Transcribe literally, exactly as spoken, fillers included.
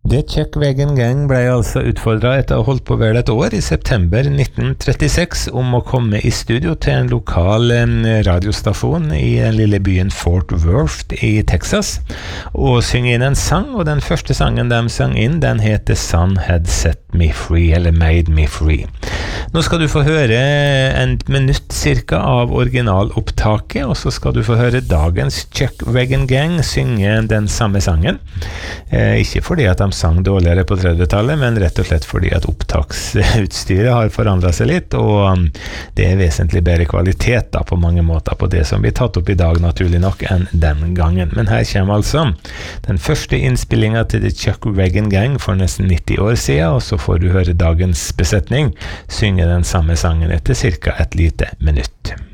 The Chuck Wagon Gang ble altså utfordret etter å ha holdt på vel et år I september nitten trettiseks om å komme I studio til en lokal radiostasjon I den lille byen Fort Worth I Texas og synge inn en sang, og den første sangen de sang inn, den heter Sun Had Set Me Free, eller Made Me Free. Nå skal du få høre en minutt cirka av originalopptaket, og så skal du få høre dagens Chuck Wagon Gang synge den samme sangen. Eh, ikke fordi at de sang dårligere på trettitallet, men rett og slett fordi at opptaksutstyret har forandret seg litt, og det er vesentlig bedre kvalitet da, på mange måter på det som blir tatt opp I dag, naturlig nok, enn den gangen. Men her kommer altså den første innspillingen til The Chuck Wagon Gang for nesten nitti år siden, og så får du høre dagens besetning synge den samme sangen etter cirka et lite minutt.